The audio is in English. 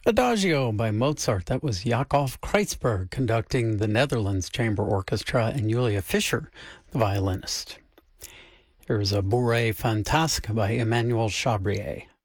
Adagio by Mozart. That was Yakov Kreuzberg conducting the Netherlands Chamber Orchestra and Julia Fischer, the violinist. Here's a Bourrée Fantasque by Emmanuel Chabrier.